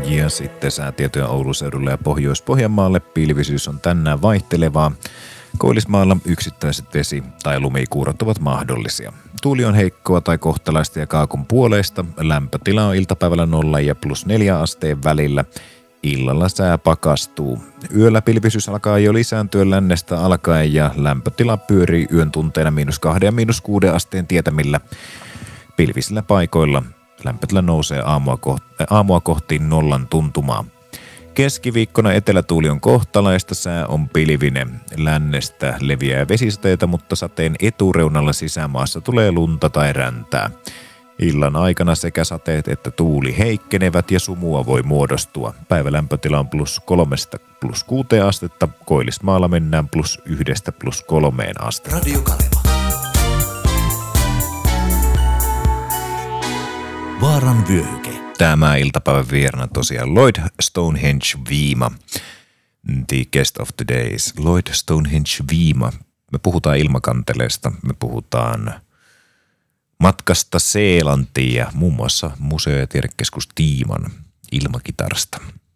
Ja sitten säätietoja Oulun seudulle ja Pohjois-Pohjanmaalle. Pilvisyys on tänään vaihtelevaa. Koillismaalla yksittäiset vesi- tai lumikuurot ovat mahdollisia. Tuuli on heikkoa tai kohtalaista ja kaakun puoleista. Lämpötila on iltapäivällä 0 ja +4 asteen välillä. Illalla sää pakastuu. Yöllä pilvisyys alkaa jo lisääntyä lännestä alkaen ja lämpötila pyörii yön tunteina -2 ja -6 asteen tietämillä. Pilvisillä paikoilla lämpötila nousee aamua kohti 0 tuntumaa. Keskiviikkona etelätuuli on kohtalaista, sää on pilvinen. Lännestä leviää vesisateita, mutta sateen etureunalla sisämaassa tulee lunta tai räntää. Illan aikana sekä sateet että tuuli heikkenevät ja sumua voi muodostua. Päivälämpötila on +3 +6 astetta, Koillismaalla mennään +1 +3 astetta. Radio Kaleva. Vaaran vyöhyke. Tämä iltapäivän vieraana tosiaan Lloyd Stonehenge-Viima. The guest of the day is Lloyd Stonehenge-Viima. Me puhutaan ilmakanteleesta, me puhutaan matkasta Seelantiin ja muun muassa Museo- ja tiedekeskus Tiiman ilmakitarasta.